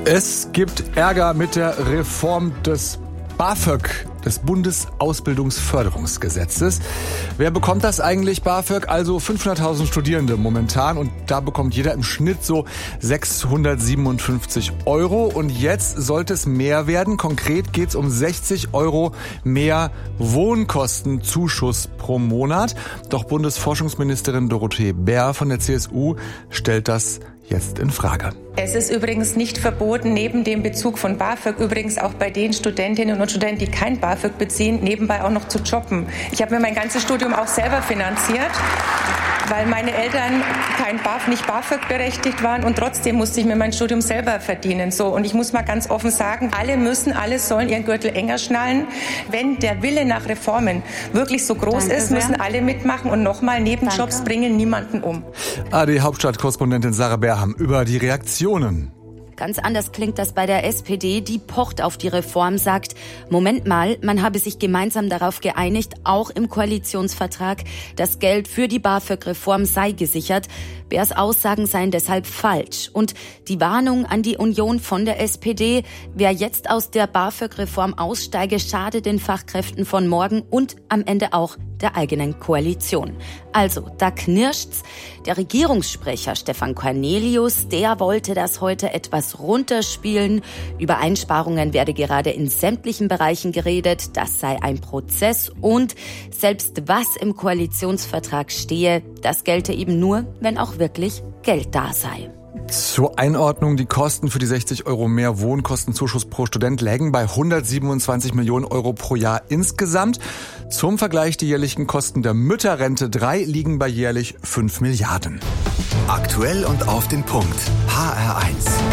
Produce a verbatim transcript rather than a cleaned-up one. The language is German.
Es gibt Ärger mit der Reform des BAföG, des Bundesausbildungsförderungsgesetzes. Wer bekommt das eigentlich, BAföG? Also fünfhunderttausend Studierende momentan, und da bekommt jeder im Schnitt so sechshundertsiebenundfünfzig Euro. Und jetzt sollte es mehr werden. Konkret geht es um sechzig Euro mehr Wohnkostenzuschuss pro Monat. Doch Bundesforschungsministerin Dorothee Bär von der C S U stellt das jetzt in Frage. Es ist übrigens nicht verboten, neben dem Bezug von BAföG, übrigens auch bei den Studentinnen und Studenten, die kein BAföG beziehen, nebenbei auch noch zu jobben. Ich habe mir mein ganzes Studium auch selber finanziert, weil meine Eltern kein BAföG, nicht BAföG berechtigt waren, und trotzdem musste ich mir mein Studium selber verdienen. So, und ich muss mal ganz offen sagen, alle müssen, alle sollen ihren Gürtel enger schnallen. Wenn der Wille nach Reformen wirklich so groß Danke ist, sehr. müssen alle mitmachen, und nochmal, Nebenjobs Danke. bringen niemanden um. A R D-Hauptstadtkorrespondentin Sarah Berham über die Reaktionen. Ganz anders klingt das bei der S P D, die pocht auf die Reform, sagt, Moment mal, man habe sich gemeinsam darauf geeinigt, auch im Koalitionsvertrag, das Geld für die BAföG-Reform sei gesichert. Bärs Aussagen seien deshalb falsch. Und die Warnung an die Union von der S P D, wer jetzt aus der BAföG-Reform aussteige, schade den Fachkräften von morgen und am Ende auch der eigenen Koalition. Also, da knirscht's. Der Regierungssprecher Stefan Cornelius, der wollte das heute etwas runterspielen. Über Einsparungen werde gerade in sämtlichen Bereichen geredet. Das sei ein Prozess, und selbst was im Koalitionsvertrag stehe, das gelte eben nur, wenn auch wirklich Geld da sei. Zur Einordnung, die Kosten für die sechzig Euro mehr Wohnkostenzuschuss pro Student lägen bei hundertsiebenundzwanzig Millionen Euro pro Jahr insgesamt. Zum Vergleich, die jährlichen Kosten der Mütterrente drei liegen bei jährlich fünf Milliarden. Aktuell und auf den Punkt. H R eins.